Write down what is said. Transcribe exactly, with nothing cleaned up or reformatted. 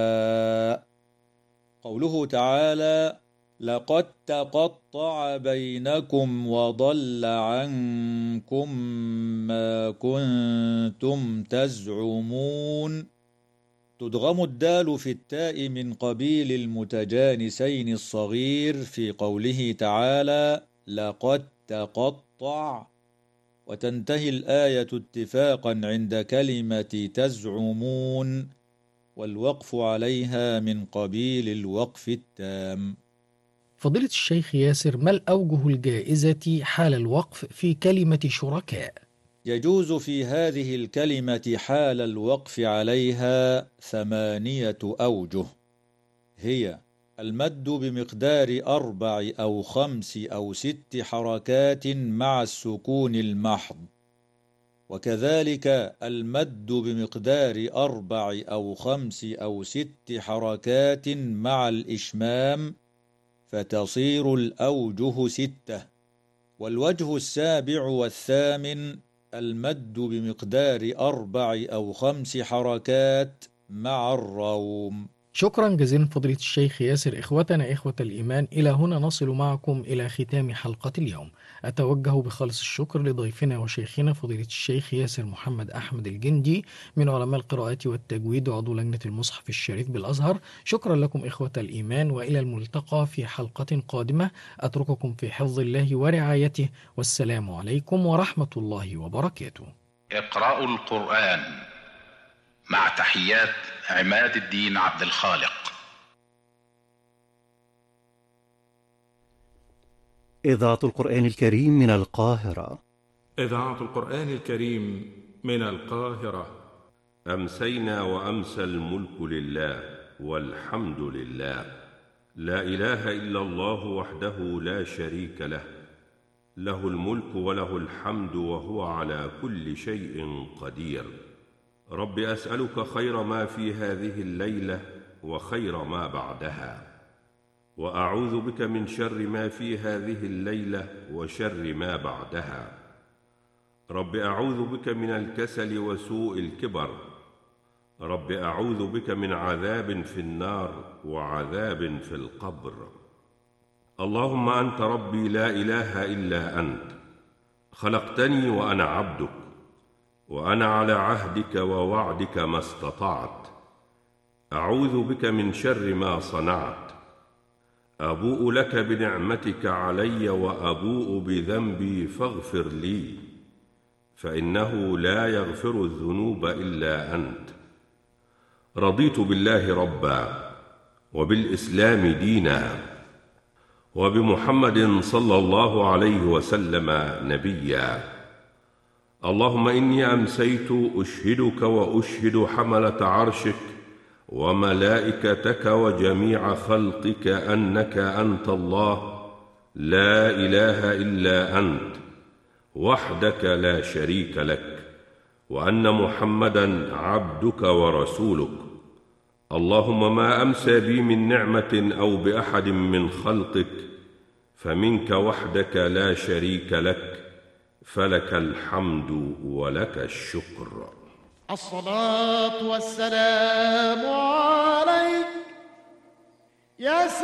قوله تعالى: لقد تقطع بينكم وضل عنكم ما كنتم تزعمون. تدغم الدال في التاء من قبيل المتجانسين الصغير في قوله تعالى: لقد تقطع، وتنتهي الآية اتفاقا عند كلمة تزعمون، والوقف عليها من قبيل الوقف التام. فضيلة الشيخ ياسر، ما الأوجه الجائزة حال الوقف في كلمة شركاء؟ يجوز في هذه الكلمة حال الوقف عليها ثمانية أوجه، هي: المد بمقدار أربع أو خمس أو ست حركات مع السكون المحض، وكذلك المد بمقدار أربع أو خمس أو ست حركات مع الإشمام، فتصير الأوجه ستة. والوجه السابع والثامن المد بمقدار أربع أو خمس حركات مع الروم. شكرا جزيلا فضيلة الشيخ ياسر. إخوتنا إخوة الإيمان، إلى هنا نصل معكم إلى ختام حلقة اليوم. أتوجه بخالص الشكر لضيفنا وشيخنا فضيلة الشيخ ياسر محمد أحمد الجندي من علماء القراءات والتجويد وعضو لجنة المصحف الشريف بالأزهر. شكرا لكم إخوة الإيمان، وإلى الملتقى في حلقة قادمة. أترككم في حفظ الله ورعايته، والسلام عليكم ورحمة الله وبركاته. اقرأوا القرآن مع تحيات عماد الدين عبد الخالق. إذاعة القرآن الكريم من القاهرة. إذاعة القرآن الكريم من القاهرة. أمسينا وأمسى الملك لله والحمد لله، لا إله إلا الله وحده لا شريك له، له الملك وله الحمد وهو على كل شيء قدير. رب أسألك خير ما في هذه الليلة وخير ما بعدها، وأعوذ بك من شر ما في هذه الليلة وشر ما بعدها. رب أعوذ بك من الكسل وسوء الكبر. رب أعوذ بك من عذاب في النار وعذاب في القبر. اللهم أنت ربي لا إله إلا أنت، خلقتني وأنا عبدك، وأنا على عهدك ووعدك ما استطعت. أعوذ بك من شر ما صنعت. أبوء لك بنعمتك علي وأبوء بذنبي فاغفر لي، فإنه لا يغفر الذنوب إلا أنت. رضيت بالله ربا، وبالإسلام دينا، وبمحمد صلى الله عليه وسلم نبيا. اللهم إني أمسيت أشهدك وأشهد حملة عرشك وملائكتك وجميع خلقك أنك أنت الله لا إله إلا أنت وحدك لا شريك لك، وأن محمدا عبدك ورسولك. اللهم ما أمسى بي من نعمة أو بأحد من خلقك فمنك وحدك لا شريك لك، فلك الحمد ولك الشكر. الصلاة والسلام عليك يا